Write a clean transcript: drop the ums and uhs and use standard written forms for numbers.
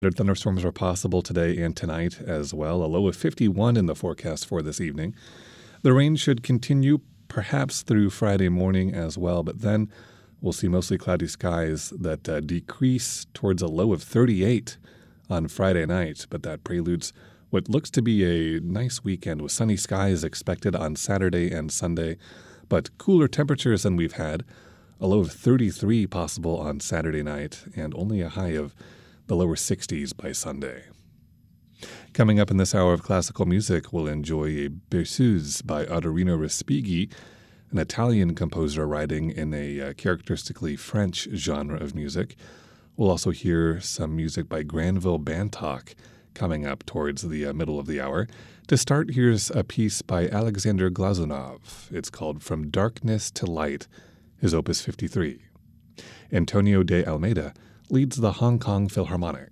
Thunderstorms are possible today and tonight as well. A low of 51 in the forecast for this evening. The rain should continue perhaps through Friday morning as well, but then we'll see mostly cloudy skies that decrease towards a low of 38 on Friday night, but that preludes what looks to be a nice weekend with sunny skies expected on Saturday and Sunday, but cooler temperatures than we've had. A low of 33 possible on Saturday night and only a high of the lower 60s by Sunday. Coming up in this hour of classical music, we'll enjoy a Berceuse by Ottorino Respighi, an Italian composer writing in a characteristically French genre of music. We'll also hear some music by Granville Bantock coming up towards the middle of the hour. To start, here's a piece by Alexander Glazunov. It's called From Darkness to Light, his Opus 53. Antonio de Almeida leads the Hong Kong Philharmonic.